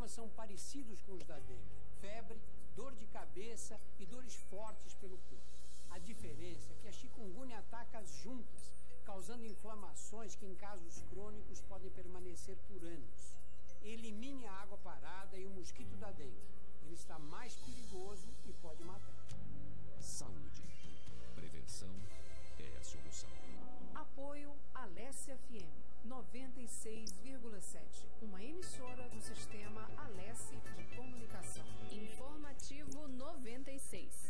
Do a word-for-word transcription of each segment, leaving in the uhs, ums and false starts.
sintomas são parecidos com os da dengue: febre, dor de cabeça e dores fortes pelo corpo. A diferença é que a chikungunya ataca as juntas, causando inflamações que em casos crônicos podem permanecer por anos. Elimine a água parada e o mosquito da dengue. Ele está mais perigoso e pode matar. Saúde. Prevenção é a solução. Apoio Alesse F M noventa e seis vírgula sete, uma emissora do sistema Alesse de comunicação. Informativo noventa e seis.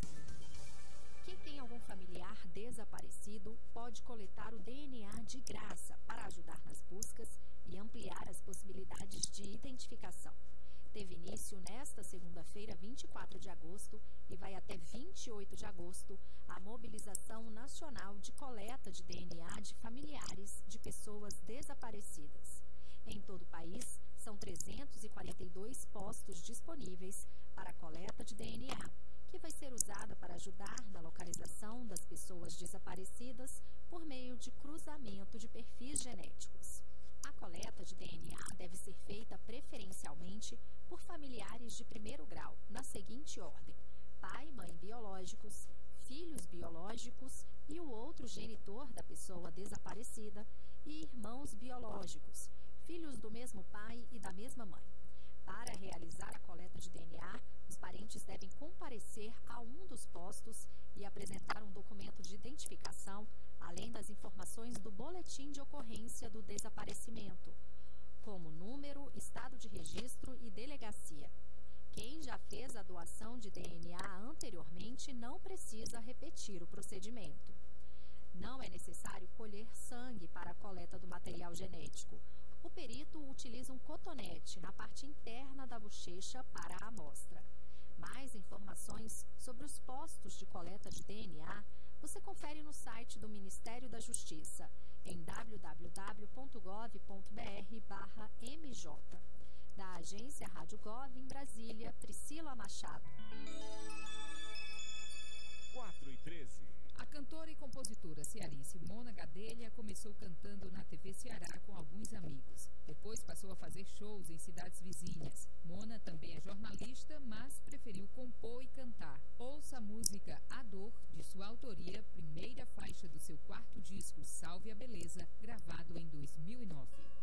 Quem tem algum familiar desaparecido pode coletar o D N A de graça para ajudar nas buscas e ampliar as possibilidades de identificação. Teve início nesta segunda-feira, vinte e quatro de agosto, e vai até vinte e oito de agosto, a mobilização nacional de coleta de D N A de familiares de pessoas desaparecidas. Em todo o país, são trezentos e quarenta e dois postos disponíveis para a coleta de D N A, que vai ser usada para ajudar na localização das pessoas desaparecidas por meio de cruzamento de perfis genéticos. A coleta de D N A deve ser feita preferencialmente por familiares de primeiro grau, na seguinte ordem: pai e mãe biológicos, filhos biológicos e o outro genitor da pessoa desaparecida, e irmãos biológicos, filhos do mesmo pai e da mesma mãe. Para realizar a coleta de D N A, os parentes devem comparecer a um dos postos e apresentar um documento de identificação, além das informações do boletim de ocorrência do desaparecimento, como número, estado de registro e delegacia. Quem já fez a doação de D N A anteriormente não precisa repetir o procedimento. Não é necessário colher sangue para a coleta do material genético. O perito utiliza um cotonete na parte interna da bochecha para a amostra. Mais informações sobre os postos de coleta de D N A você confere no site do Ministério da Justiça, em w w w ponto gov ponto b r barra m j. Da Agência Rádio Gov em Brasília, Priscila Machado. quatro e treze. A cantora e compositora cearense Mona Gadelha começou cantando na T V Ceará com alguns amigos. Depois passou a fazer shows em cidades vizinhas. Mona também é jornalista, mas preferiu compor e cantar. Ouça a música A Dor, de sua autoria, primeira faixa do seu quarto disco Salve a Beleza, gravado em dois mil e nove.